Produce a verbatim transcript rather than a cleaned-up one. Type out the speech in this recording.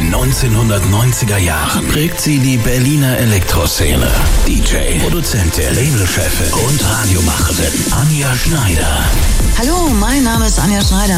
den neunzehnhundertneunziger Jahren prägt sie die Berliner Elektroszene. D J, Produzentin, Labelchefin und Radiomacherin Anja Schneider. Hallo, mein Name ist Anja Schneider.